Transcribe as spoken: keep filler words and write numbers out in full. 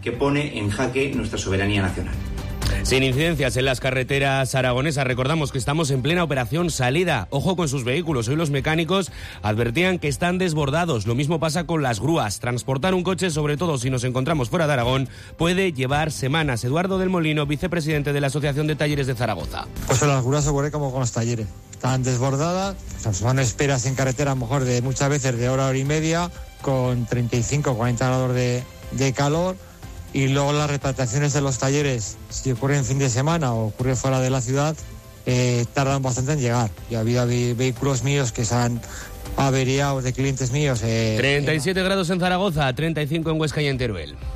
que pone en jaque nuestra soberanía nacional. Sin incidencias en las carreteras aragonesas, recordamos que estamos en plena operación salida. Ojo con sus vehículos, hoy los mecánicos advertían que están desbordados. Lo mismo pasa con las grúas. Transportar un coche, sobre todo si nos encontramos fuera de Aragón, puede llevar semanas. Eduardo del Molino, vicepresidente de la Asociación de Talleres de Zaragoza. Pues con las grúas ocurre como con los talleres. Están desbordadas, o sea, son esperas en carretera a lo mejor de muchas veces de hora, hora y media, con treinta y cinco o cuarenta grados de, de calor. Y luego las repatriaciones de los talleres, si ocurre en fin de semana o ocurre fuera de la ciudad, eh, tardan bastante en llegar. Y ha habido vehículos míos que se han averiado de clientes míos. Eh, treinta y siete eh, grados en Zaragoza, treinta y cinco en Huesca y en Teruel.